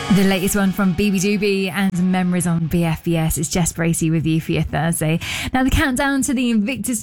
The latest one from BB2B and Memories on BFBS. It's Jess Bracey with you for your Thursday. Now, the countdown to the Invictus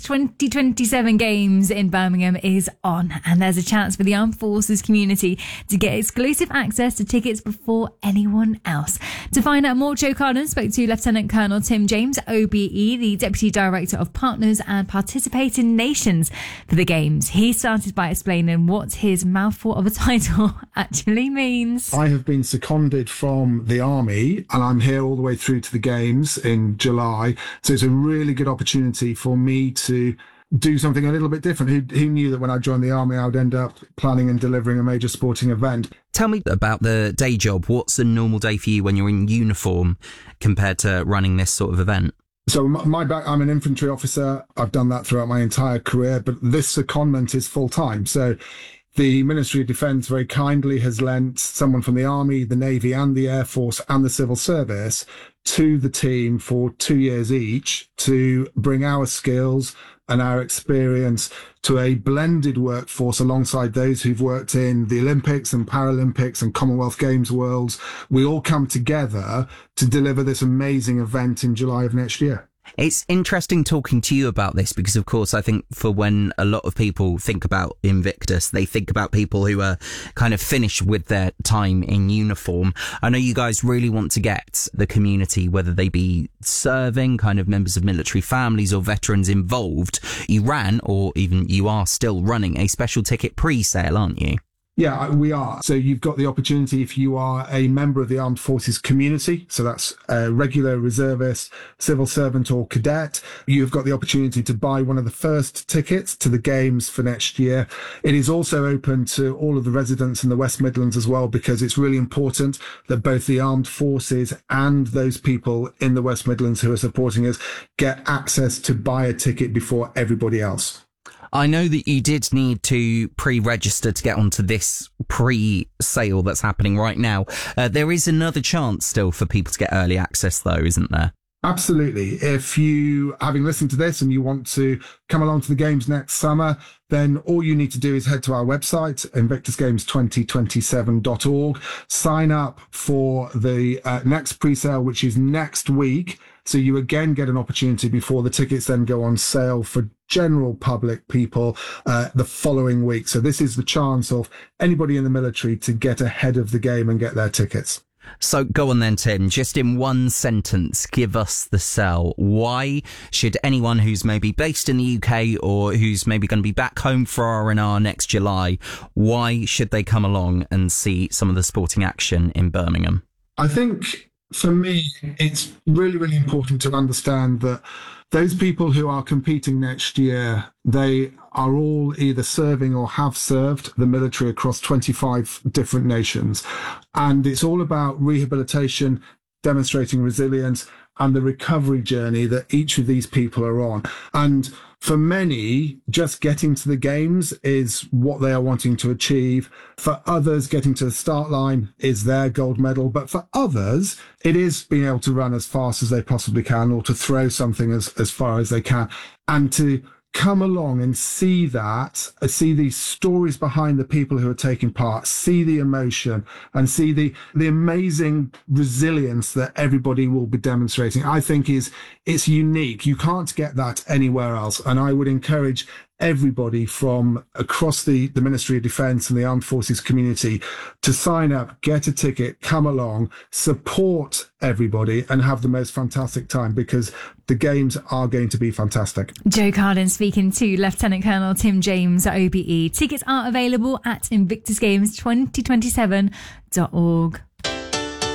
2027 Games in Birmingham is on, and there's a chance for the Armed Forces community to get exclusive access to tickets before anyone else. To find out more, Joe Carden spoke to Lieutenant Colonel Tim James, OBE, the Deputy Director of Partners and Participating Nations for the Games. He started by explaining what his mouthful of a title actually means. I have been seconded from the army and I'm here all the way through to the games in July. So it's a really good opportunity for me to do something a little bit different. Who knew that when I joined the army, I would end up planning and delivering a major sporting event? Tell me about the day job. What's a normal day for you when you're in uniform compared to running this sort of event? So I'm an infantry officer. I've done that throughout my entire career, but this secondment is full time. So the Ministry of Defence very kindly has lent someone from the Army, the Navy and the Air Force and the Civil Service to the team for 2 years each to bring our skills and our experience to a blended workforce alongside those who've worked in the Olympics and Paralympics and Commonwealth Games worlds. We all come together to deliver this amazing event in July of next year. It's interesting talking to you about this because, of course, I think for when a lot of people think about Invictus, they think about people who are kind of finished with their time in uniform. I know you guys really want to get the community, whether they be serving, kind of members of military families or veterans involved. You ran, or even you are still running, a special ticket pre-sale, aren't you? Yeah, we are. So you've got the opportunity if you are a member of the Armed Forces community, so that's a regular reservist, civil servant or cadet, you've got the opportunity to buy one of the first tickets to the Games for next year. It is also open to all of the residents in the West Midlands as well, because it's really important that both the Armed Forces and those people in the West Midlands who are supporting us get access to buy a ticket before everybody else. I know that you did need to pre-register to get onto this pre-sale that's happening right now. There is another chance still for people to get early access though, isn't there? Absolutely. If you, having listened to this and you want to come along to the Games next summer, then all you need to do is head to our website, invictusgames2027.org, sign up for the next pre-sale, which is next week. So you again get an opportunity before the tickets then go on sale for general public people the following week. So this is the chance of anybody in the military to get ahead of the game and get their tickets. So go on then, Tim, just in one sentence, give us the sell. Why should anyone who's maybe based in the UK or who's maybe going to be back home for R&R next July, why should they come along and see some of the sporting action in Birmingham? I think for me, it's really, really important to understand that those people who are competing next year, they are all either serving or have served the military across 25 different nations. And it's all about rehabilitation, demonstrating resilience, and the recovery journey that each of these people are on. And for many, just getting to the Games is what they are wanting to achieve. For others, getting to the start line is their gold medal. But for others, it is being able to run as fast as they possibly can or to throw something as far as they can. And to come along and see that, see these stories behind the people who are taking part, see the emotion and see the amazing resilience that everybody will be demonstrating, I think it's unique. You can't get that anywhere else. And I would encourage everybody from across the Ministry of Defence and the Armed Forces community to sign up, get a ticket, come along, support everybody and have the most fantastic time, because the Games are going to be fantastic. Joe Carden speaking to Lieutenant Colonel Tim James at OBE. Tickets are available at invictusgames2027.org.